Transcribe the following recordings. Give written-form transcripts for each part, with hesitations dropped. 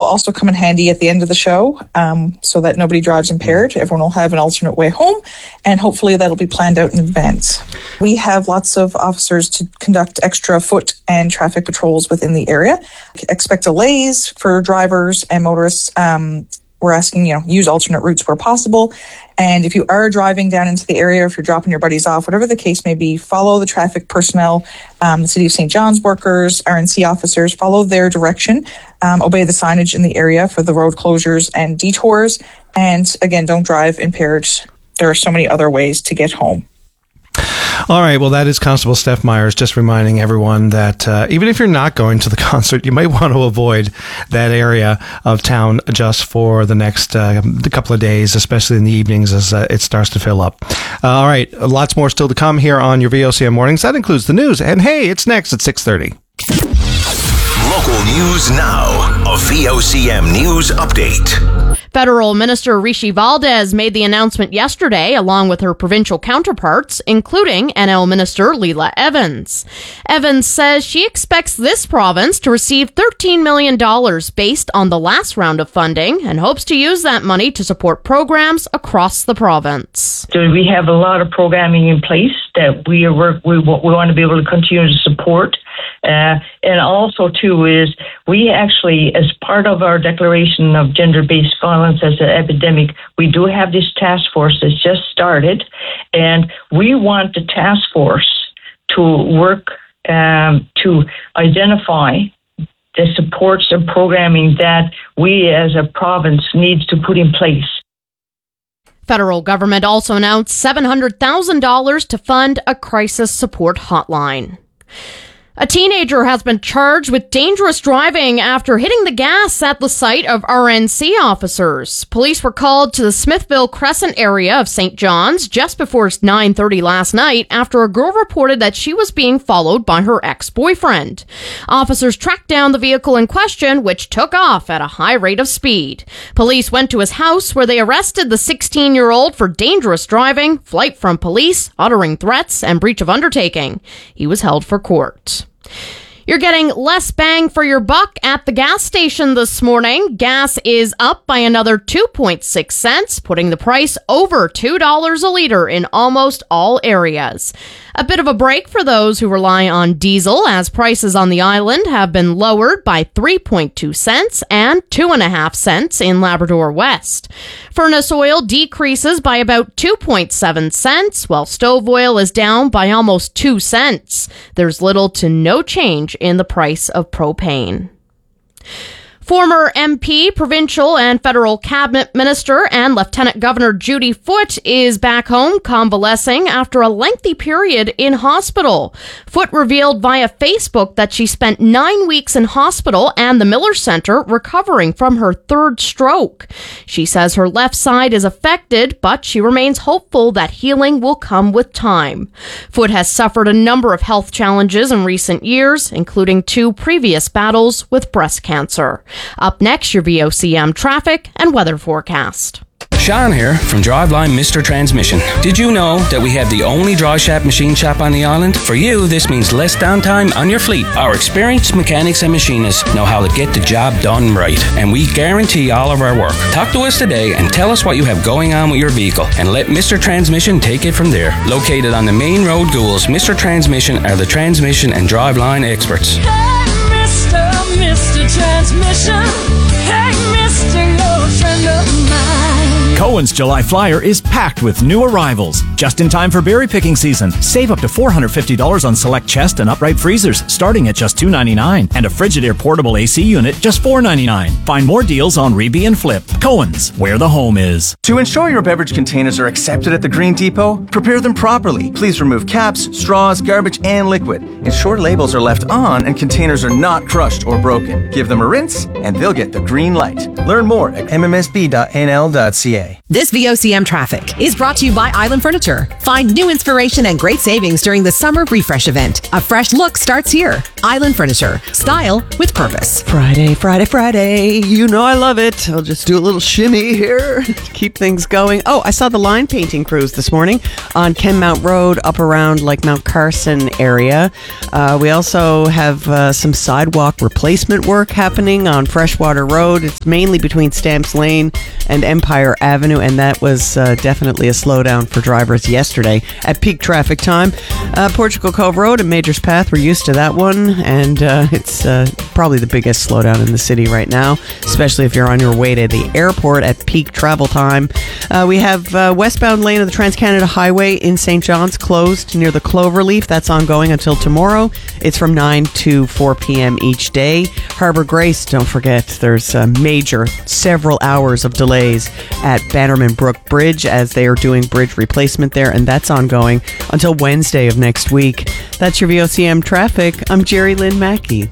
also come in handy at the end of the show, so that nobody drives impaired. Everyone will have an alternate way home, and hopefully that'll be planned out in advance. We have lots of officers to conduct extra foot and traffic patrols within the area. Expect delays for drivers and motorists. We're asking, use alternate routes where possible. And if you are driving down into the area, if you're dropping your buddies off, whatever the case may be, follow the traffic personnel, the City of St. John's workers, RNC officers, follow their direction, obey the signage in the area for the road closures and detours. And again, don't drive impaired. There are so many other ways to get home. All right. Well, that is Constable Steph Myers just reminding everyone that even if you're not going to the concert, you might want to avoid that area of town just for the next couple of days, especially in the evenings as it starts to fill up. All right. Lots more still to come here on your VOCM Mornings. That includes the news. And hey, it's next at 6:30. Local news now. A VOCM news update. Federal Minister Rishi Valdez made the announcement yesterday, along with her provincial counterparts, including NL Minister Leela Evans. Evans says she expects this province to receive $13 million based on the last round of funding and hopes to use that money to support programs across the province. So we have a lot of programming in place that we want to be able to continue to support. And also, too, is we actually, as part of our declaration of gender-based violence as an epidemic, we do have this task force that's just started, and we want the task force to work to identify the supports and programming that we as a province needs to put in place. Federal government also announced $700,000 to fund a crisis support hotline. A teenager has been charged with dangerous driving after hitting the gas at the site of RNC officers. Police were called to the Smithville Crescent area of St. John's just before 9:30 last night after a girl reported that she was being followed by her ex-boyfriend. Officers tracked down the vehicle in question, which took off at a high rate of speed. Police went to his house where they arrested the 16-year-old for dangerous driving, flight from police, uttering threats, and breach of undertaking. He was held for court. You're getting less bang for your buck at the gas station this morning. Gas is up by another 2.6 cents, putting the price over $2 a liter in almost all areas. A bit of a break for those who rely on diesel, as prices on the island have been lowered by 3.2 cents and 2.5 cents in Labrador West. Furnace oil decreases by about 2.7 cents, while stove oil is down by almost 2 cents. There's little to no change in the price of propane. Former MP, provincial and federal cabinet minister, and Lieutenant Governor Judy Foote is back home convalescing after a lengthy period in hospital. Foote revealed via Facebook that she spent 9 weeks in hospital and the Miller Centre recovering from her third stroke. She says her left side is affected, but she remains hopeful that healing will come with time. Foote has suffered a number of health challenges in recent years, including 2 previous battles with breast cancer. Up next, your VOCM traffic and weather forecast. Sean here from Driveline Mr. Transmission. Did you know that we have the only dry shop machine shop on the island? For you, this means less downtime on your fleet. Our experienced mechanics and machinists know how to get the job done right, and we guarantee all of our work. Talk to us today and tell us what you have going on with your vehicle, and let Mr. Transmission take it from there. Located on the main road, Ghouls, Mr. Transmission are the transmission and driveline experts. Hey, Mr. Transmission. Hey, Mr. You're a friend of mine. Cohen's July Flyer is packed with new arrivals. Just in time for berry picking season. Save up to $450 on select chest and upright freezers, starting at just $299. And a Frigidaire portable AC unit, just $499. Find more deals on Reby and Flip. Cohen's, where the home is. To ensure your beverage containers are accepted at the Green Depot, prepare them properly. Please remove caps, straws, garbage, and liquid. Ensure labels are left on and containers are not crushed or broken. Give them a rinse, and they'll get the green light. Learn more at mmsb.nl.ca. This VOCM traffic is brought to you by Island Furniture. Find new inspiration and great savings during the Summer Refresh event. A fresh look starts here. Island Furniture. Style with purpose. Friday, Friday, Friday. You know I love it. I'll just do a little shimmy here to keep things going. Oh, I saw the line painting crews this morning on Kenmount Road up around like Mount Carson area. We also have some sidewalk replacement work happening on Freshwater Road. It's mainly between Stamps Lane and Empire Avenue, and that was definitely a slowdown for drivers yesterday at peak traffic time. Portugal Cove Road and Majors Path, we're used to that one, and it's probably the biggest slowdown in the city right now, especially if you're on your way to the airport at peak travel time. We have westbound lane of the Trans-Canada Highway in St. John's closed near the Cloverleaf. That's ongoing until tomorrow. It's from 9 to 4 p.m. each day. Harbour Grace, don't forget, there's major several hours of delays at Bannerman Brook Bridge as they are doing bridge replacement there, and that's ongoing until Wednesday of next week. That's your VOCM traffic. I'm Jerry Lynn Mackey.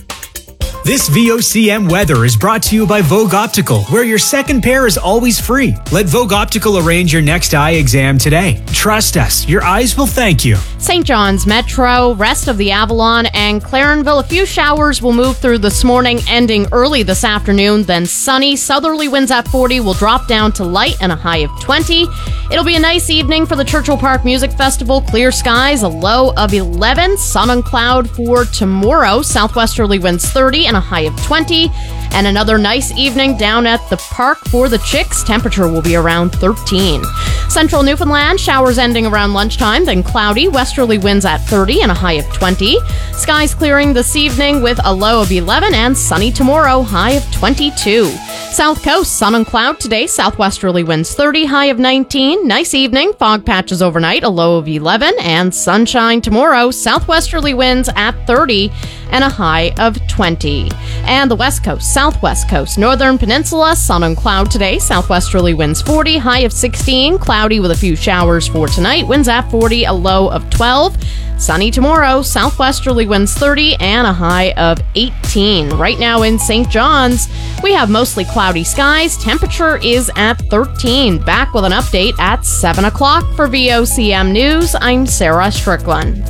This VOCM weather is brought to you by Vogue Optical, where your second pair is always free. Let Vogue Optical arrange your next eye exam today. Trust us, your eyes will thank you. St. John's Metro, rest of the Avalon, and Clarenville. A few showers will move through this morning, ending early this afternoon. Then sunny. Southerly winds at 40 will drop down to light and a high of 20. It'll be a nice evening for the Churchill Park Music Festival. Clear skies, a low of 11. Sun and cloud for tomorrow. Southwesterly winds 30 and a high of 20. And another nice evening down at the park for the Chicks. Temperature will be around 13. Central Newfoundland, showers ending around lunchtime, then cloudy. Westerly winds at 30 and a high of 20. Skies clearing this evening with a low of 11 and sunny tomorrow, high of 22. South Coast, sun and cloud today. Southwesterly winds 30, high of 19. Nice evening. Fog patches overnight, a low of 11. And sunshine tomorrow. Southwesterly winds at 30 and a high of 20. And the West Coast, Southwest Coast, Northern Peninsula, sun and cloud today. Southwesterly winds 40, high of 16. Cloudy with a few showers for tonight. Winds at 40, a low of 12. Sunny tomorrow. Southwesterly winds 30 and a high of 18. Right now in St. John's, we have mostly cloudy skies. Temperature is at 13. Back with an update at 7 o'clock for VOCM News. I'm Sarah Strickland.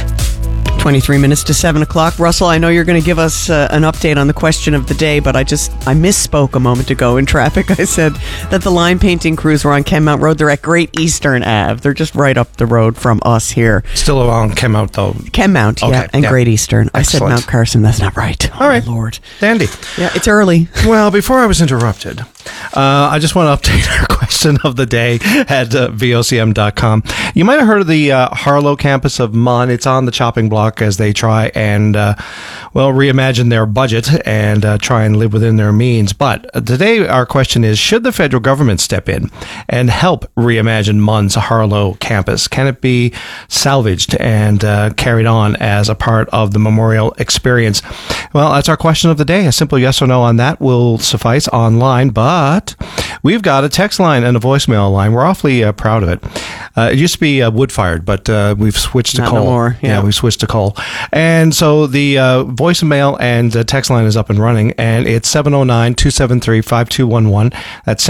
23 minutes to 7 o'clock. Russell, I know you're going to give us an update on the question of the day, but I misspoke a moment ago in traffic. I said that the line painting crews were on Kenmount Road. They're at Great Eastern Ave. They're just right up the road from us here. Still along Kenmount, though. Kenmount, yeah, okay, and yeah. Great Eastern. Excellent. I said Mount Carson. That's not right. All right. Oh, Lord. Dandy. Yeah, it's early. Well, before I was interrupted, I just want to update our question of the day at vocm.com. You might have heard of the Harlow campus of MUN. It's on the chopping block as they try and, reimagine their budget and try and live within their means. But today our question is, should the federal government step in and help reimagine MUN's Harlow campus? Can it be salvaged and carried on as a part of the memorial experience? Well, that's our question of the day. A simple yes or no on that will suffice online, but we've got a text line and a voicemail line. We're awfully proud of it. It used to be wood-fired, but we've switched to Not coal. no more, yeah. We've switched to coal. And so the voicemail and text line is up and running, and it's 709-273-5211. That's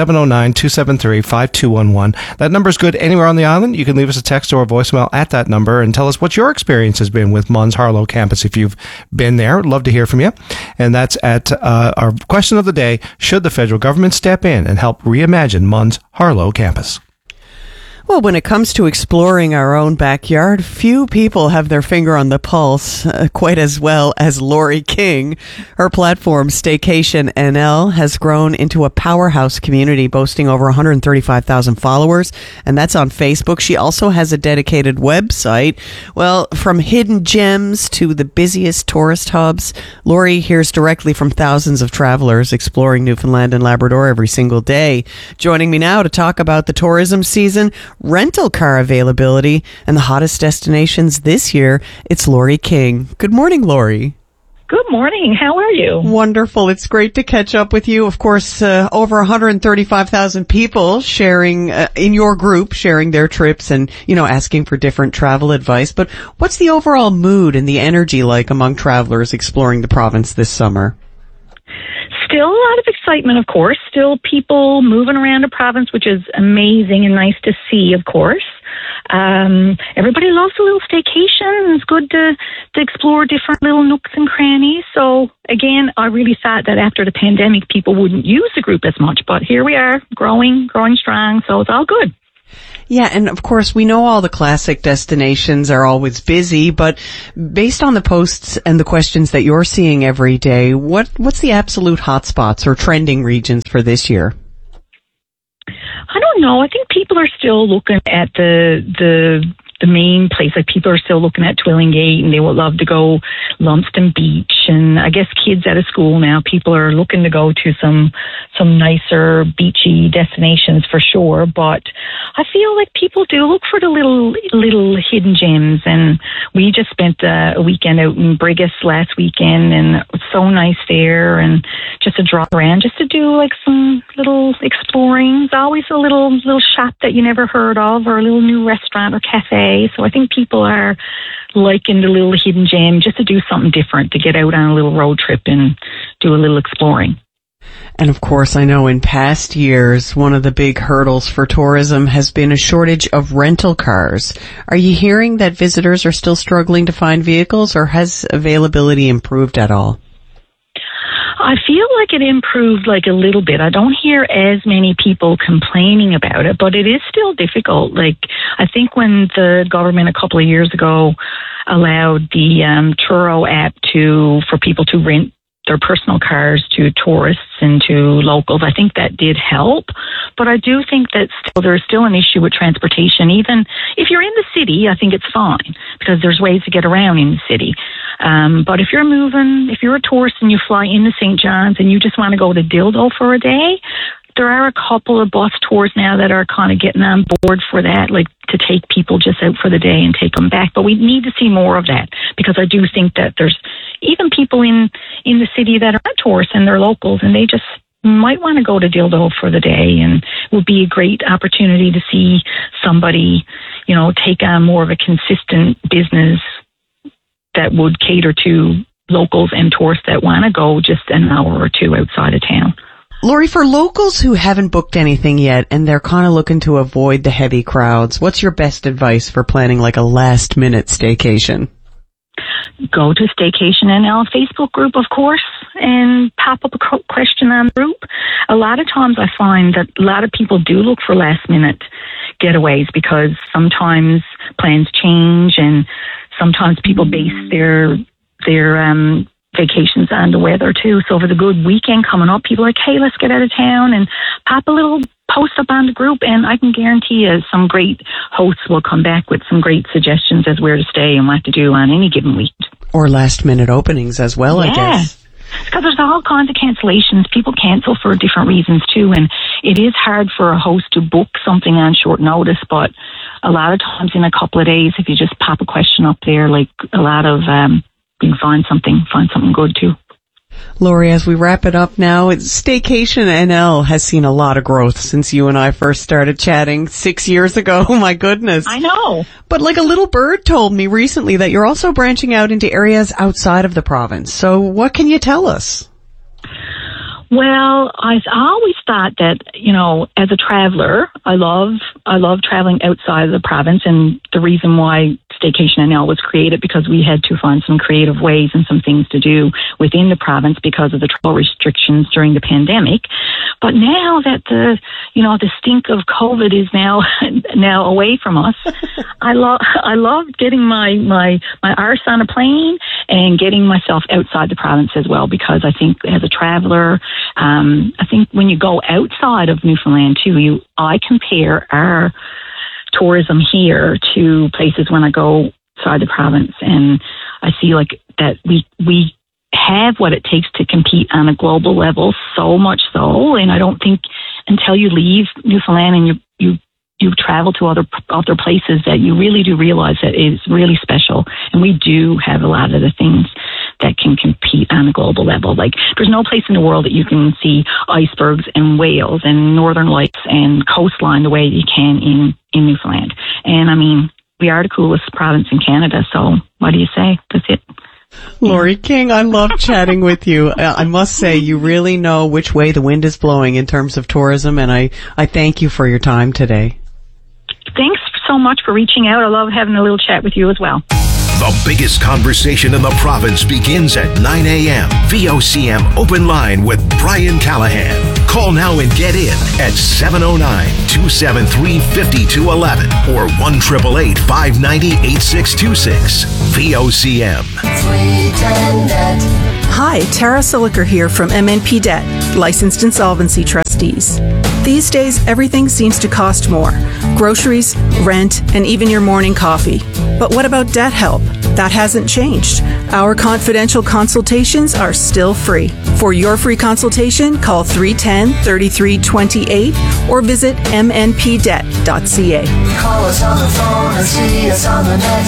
709-273-5211. That number is good anywhere on the island. You can leave us a text or a voicemail at that number and tell us what your experience has been with MUN's Harlow campus. If you've been there, I'd love to hear from you. And that's at our question of the day, should the federal government step in and help reimagine MUN's Harlow campus? Well, when it comes to exploring our own backyard, few people have their finger on the pulse quite as well as Lori King. Her platform, Staycation NL, has grown into a powerhouse community boasting over 135,000 followers, and that's on Facebook. She also has a dedicated website. Well, from hidden gems to the busiest tourist hubs, Lori hears directly from thousands of travelers exploring Newfoundland and Labrador every single day. Joining me now to talk about the tourism season, rental car availability, and the hottest destinations this year, it's Lori King. Good morning, Lori. Good morning. How are you? Wonderful. It's great to catch up with you. Of course, over 135,000 people sharing in your group, sharing their trips and, asking for different travel advice. But what's the overall mood and the energy like among travelers exploring the province this summer? Still a lot of excitement, of course. Still people moving around the province, which is amazing and nice to see, of course. Everybody loves a little staycation. It's good to explore different little nooks and crannies. So again, I really thought that after the pandemic, people wouldn't use the group as much, but here we are, growing strong. So it's all good. Yeah, and of course, we know all the classic destinations are always busy, but based on the posts and the questions that you're seeing every day, what's the absolute hotspots or trending regions for this year? I don't know. I think people are still looking at the main place. Like, people are still looking at Twillingate, and they would love to go Lumsden Beach. And I guess kids out of school now, people are looking to go to some nicer beachy destinations for sure. But I feel like people do look for the little hidden gems. And we just spent a weekend out in Brigus last weekend, and it was so nice there. And just to drop around, just to do like some little exploring. There's always a little shop that you never heard of, or a little new restaurant or cafe. So I think people are liking the little hidden gem, just to do something different, to get out on a little road trip and do a little exploring. And of course, I know in past years, one of the big hurdles for tourism has been a shortage of rental cars. Are you hearing that visitors are still struggling to find vehicles, or has availability improved at all? I feel like it improved like a little bit. I don't hear as many people complaining about it, but it is still difficult. Like, I think when the government a couple of years ago allowed the Turo app for people to rent their personal cars to tourists and to locals, I think that did help. But I do think that there's still an issue with transportation. Even if you're in the city, I think it's fine, because there's ways to get around in the city. But if you're a tourist and you fly into St. John's and you just want to go to Dildo for a day, there are a couple of bus tours now that are kind of getting on board for that, like to take people just out for the day and take them back. But we need to see more of that, because I do think that there's even people in the city that are not tourists and they're locals, and they just might want to go to Dildo for the day, and it would be a great opportunity to see somebody, take on more of a consistent business that would cater to locals and tourists that want to go just an hour or two outside of town. Lori, for locals who haven't booked anything yet and they're kind of looking to avoid the heavy crowds, what's your best advice for planning like a last-minute staycation? Go to Staycation NL Facebook group, of course, and pop up a question on the group. A lot of times I find that a lot of people do look for last-minute getaways, because sometimes plans change, and sometimes people base their vacations on the weather too. So for the good weekend coming up, people are like, hey, let's get out of town, and pop a little post up on the group, and I can guarantee you some great hosts will come back with some great suggestions as where to stay and what to do on any given week. Or last minute openings as well, I guess. Because there's all kinds of cancellations. People cancel for different reasons too, and it is hard for a host to book something on short notice, but a lot of times in a couple of days, if you just pop a question up there, like a lot of you can find something good too. Lori, as we wrap it up now, Staycation NL has seen a lot of growth since you and I first started chatting 6 years ago. Oh my goodness. I know. But like a little bird told me recently that you're also branching out into areas outside of the province. So what can you tell us? Well, I always thought that, as a traveler, I love traveling outside of the province, and the reason why Staycation NL was created, because we had to find some creative ways and some things to do within the province because of the travel restrictions during the pandemic. But now that the stink of COVID is now away from us, I love getting my arse on a plane and getting myself outside the province as well, because I think as a traveler, I think when you go outside of Newfoundland too, I compare our tourism here to places when I go outside the province, and I see like that we have what it takes to compete on a global level, so much so, and I don't think until you leave Newfoundland and you travel to other places that you really do realize that it is really special, and we do have a lot of the things that can compete on a global level. Like, there's no place in the world that you can see icebergs and whales and northern lights and coastline the way you can in Newfoundland. And I mean, we are the coolest province in Canada, so what do you say? That's it. Lori King, I love chatting with you. I must say, you really know which way the wind is blowing in terms of tourism, and I thank you for your time today. Thanks so much for reaching out. I love having a little chat with you as well. The biggest conversation in the province begins at 9 a.m. VOCM Open Line with Brian Callahan. Call now and get in at 709-273-5211 or 1-888-590-8626. VOCM. Hi, Tara Siliker here from MNP Debt, licensed insolvency trustees. These days, everything seems to cost more. Groceries, rent, and even your morning coffee. But what about debt help? That hasn't changed. Our confidential consultations are still free. For your free consultation, call 310-3328 or visit mnpdebt.ca. Call us on the phone or see us on the net.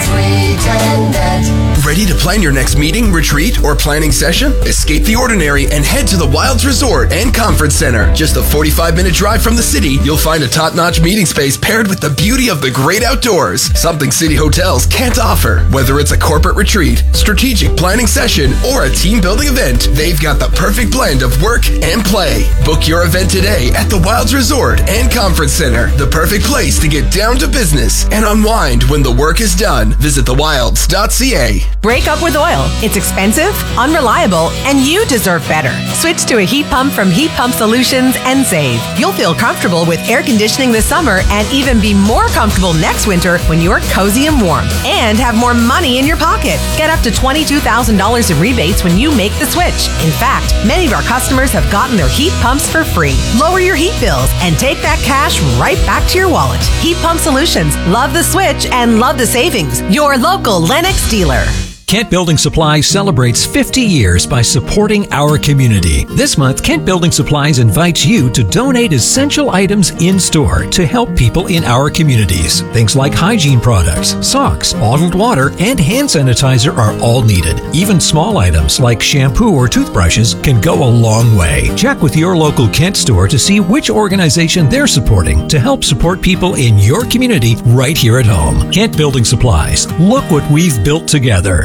310-NET. Ready to plan your next meeting, retreat, or planning session? Escape the ordinary and head to the Wilds Resort and Conference Center. Just a 45-minute drive from the city, you'll find a top-notch meeting space paired with the beauty of the great outdoors, something city hotels can't offer. Whether it's a corporate retreat, strategic planning session, or a team-building event, they've got the perfect blend of work and play. Book your event today at the Wilds Resort and Conference Center, the perfect place to get down to business and unwind when the work is done. Visit thewilds.ca. Break up with oil. It's expensive, unreliable, and you deserve better. Switch to a heat pump from Heat Pump Solutions and save. You'll feel comfortable with air conditioning this summer and even be more comfortable next winter when you're cozy and warm. And have more money in your pocket. Get up to $22,000 in rebates when you make the switch. In fact, many of our customers have gotten their heat pumps for free. Lower your heat bills and take that cash right back to your wallet. Heat Pump Solutions. Love the switch and love the savings. Your local Lennox dealer. Kent Building Supplies celebrates 50 years by supporting our community. This month, Kent Building Supplies invites you to donate essential items in-store to help people in our communities. Things like hygiene products, socks, bottled water, and hand sanitizer are all needed. Even small items like shampoo or toothbrushes can go a long way. Check with your local Kent store to see which organization they're supporting to help support people in your community right here at home. Kent Building Supplies. Look what we've built together.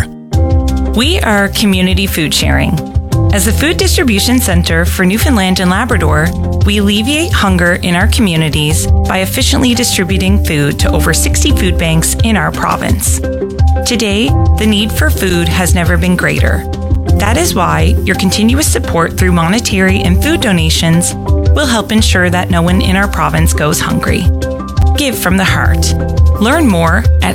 We are Community Food Sharing. As a food distribution center for Newfoundland and Labrador, we alleviate hunger in our communities by efficiently distributing food to over 60 food banks in our province. Today, the need for food has never been greater. That is why your continuous support through monetary and food donations will help ensure that no one in our province goes hungry. Give from the heart. Learn more at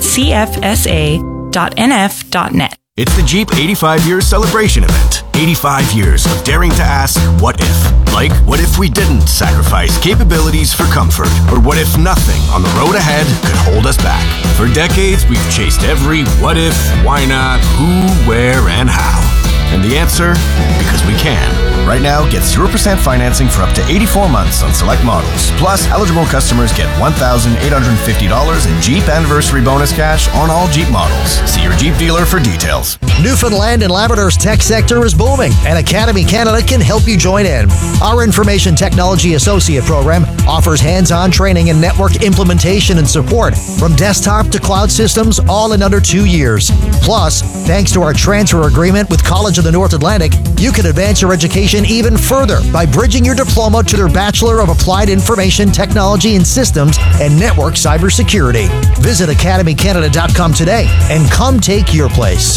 cfsa.nf.net. It's the Jeep 85 Years Celebration Event. 85 years of daring to ask, what if? Like, what if we didn't sacrifice capabilities for comfort? Or what if nothing on the road ahead could hold us back? For decades, we've chased every what if, why not, who, where, and how. And the answer? Because we can. Right now, get 0% financing for up to 84 months on select models. Plus, eligible customers get $1,850 in Jeep Anniversary Bonus cash on all Jeep models. See your Jeep dealer for details. Newfoundland and Labrador's tech sector is booming, and Academy Canada can help you join in. Our Information Technology Associate program offers hands-on training in network implementation and support, from desktop to cloud systems, all in under 2 years. Plus, thanks to our transfer agreement with College of the North Atlantic, you can advance your education even further by bridging your diploma to their Bachelor of Applied Information Technology and Systems and Network Cybersecurity. Visit academycanada.com today and come take your place.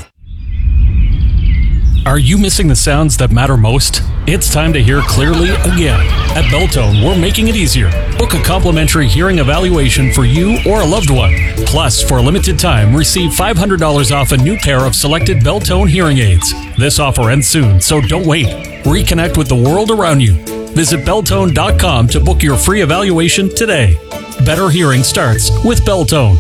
Are you missing the sounds that matter most? It's time to hear clearly again. At Beltone, we're making it easier. Book a complimentary hearing evaluation for you or a loved one. Plus, for a limited time, receive $500 off a new pair of selected Beltone hearing aids. This offer ends soon, so don't wait. Reconnect with the world around you. Visit Beltone.com to book your free evaluation today. Better hearing starts with Beltone.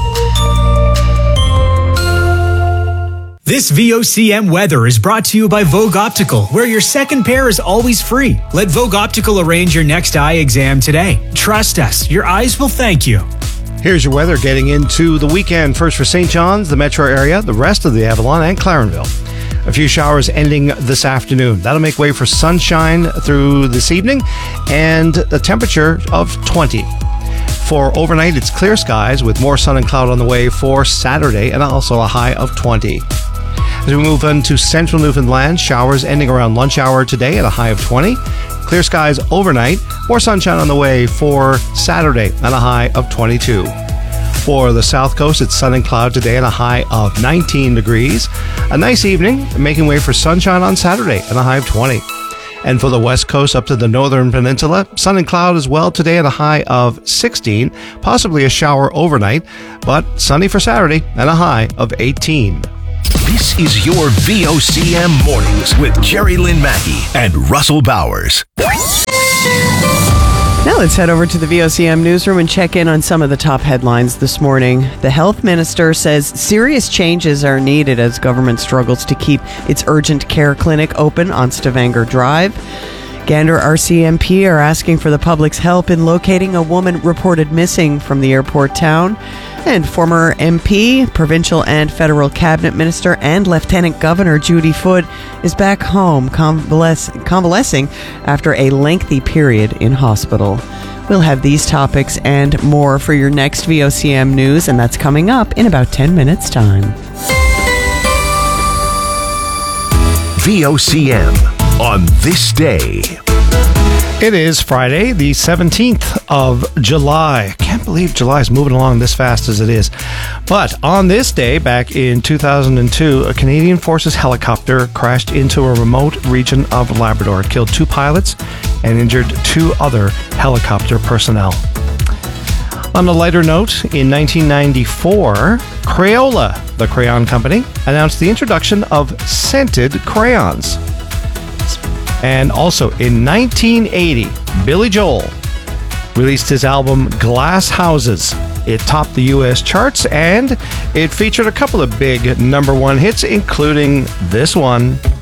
This VOCM weather is brought to you by Vogue Optical, where your second pair is always free. Let Vogue Optical arrange your next eye exam today. Trust us, your eyes will thank you. Here's your weather getting into the weekend. First for St. John's, the metro area, the rest of the Avalon, and Clarenville. A few showers ending this afternoon. That'll make way for sunshine through this evening and a temperature of 20. For overnight, it's clear skies with more sun and cloud on the way for Saturday and also a high of 20. As we move into central Newfoundland, showers ending around lunch hour today at a high of 20. Clear skies overnight. More sunshine on the way for Saturday at a high of 22. For the south coast, it's sun and cloud today at a high of 19 degrees. A nice evening, making way for sunshine on Saturday at a high of 20. And for the west coast up to the northern peninsula, sun and cloud as well today at a high of 16, possibly a shower overnight, but sunny for Saturday at a high of 18. This is your VOCM Mornings with Jerry Lynn Mackey and Russell Bowers. Now let's head over to the VOCM newsroom and check in on some of the top headlines this morning. The health minister says serious changes are needed as government struggles to keep its urgent care clinic open on Stavanger Drive. Gander RCMP are asking for the public's help in locating a woman reported missing from the airport town. And former MP, provincial and federal cabinet minister, and Lieutenant Governor Judy Foote is back home convalescing after a lengthy period in hospital. We'll have these topics and more for your next VOCM news, and that's coming up in about 10 minutes' time. VOCM on this day. It is Friday, the 17th of July. I can't believe July is moving along this fast as it is. But on this day, back in 2002, a Canadian Forces helicopter crashed into a remote region of Labrador. It killed 2 pilots and injured 2 other helicopter personnel. On a lighter note, in 1994, Crayola, the crayon company, announced the introduction of scented crayons. And also in 1980, Billy Joel released his album Glass Houses. It topped the U.S. charts and it featured a couple of big #1 hits, including this one.